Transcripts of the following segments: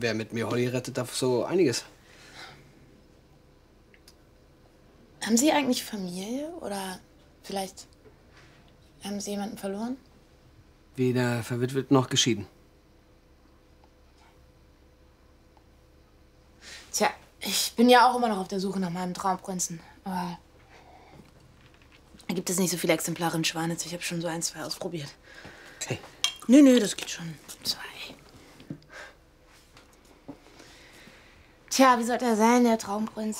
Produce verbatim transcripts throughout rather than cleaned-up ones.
wer mit mir Holly rettet, darf so einiges. Haben Sie eigentlich Familie? Oder vielleicht haben Sie jemanden verloren? Weder verwitwet noch geschieden. Tja, ich bin ja auch immer noch auf der Suche nach meinem Traumprinzen. Aber da gibt es nicht so viele Exemplare in Schwanitz. Ich habe schon so ein, zwei ausprobiert. Okay. Nö, nö, das geht schon. Zwei. Tja, wie sollte er sein, der Traumprinz?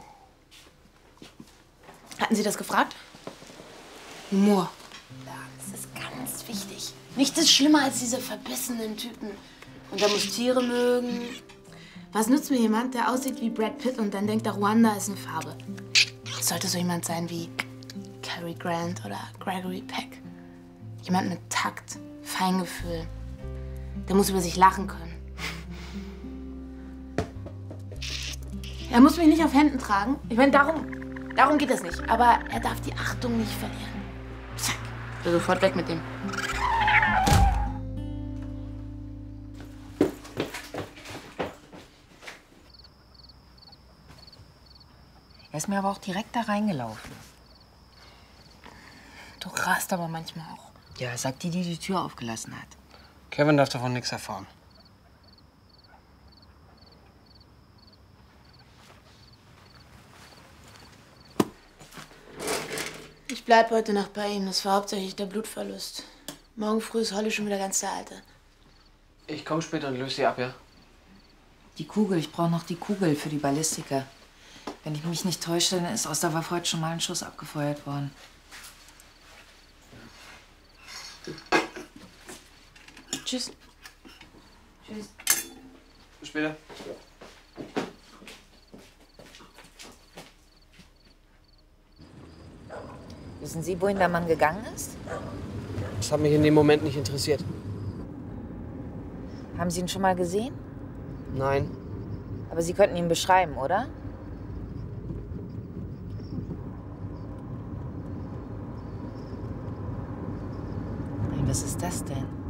Hatten Sie das gefragt? Humor. Ja, das ist ganz wichtig. Nichts ist schlimmer als diese verbissenen Typen. Und er muss Tiere mögen. Was nützt mir jemand, der aussieht wie Brad Pitt und dann denkt, der Ruanda ist eine Farbe? Es sollte so jemand sein wie Cary Grant oder Gregory Peck. Jemand mit Takt, Feingefühl. Der muss über sich lachen können. Er muss mich nicht auf Händen tragen. Ich meine, darum, darum geht es nicht. Aber er darf die Achtung nicht verlieren. Zack. Ich bin sofort weg mit dem. Er ist mir aber auch direkt da reingelaufen. Du rast aber manchmal auch. Ja, sagt die, die die Tür aufgelassen hat. Kevin darf davon nichts erfahren. Ich bleib heute Nacht bei ihm. Das war hauptsächlich der Blutverlust. Morgen früh ist Holly schon wieder ganz der Alte. Ich komme später und löse sie ab, ja? Die Kugel, ich brauche noch die Kugel für die Ballistiker. Wenn ich mich nicht täusche, dann ist aus der Waffe heute schon mal ein Schuss abgefeuert worden. Tschüss. Tschüss. Bis später. Wissen Sie, wohin der Mann gegangen ist? Das hat mich in dem Moment nicht interessiert. Haben Sie ihn schon mal gesehen? Nein. Aber Sie könnten ihn beschreiben, oder? Nein, was ist das denn?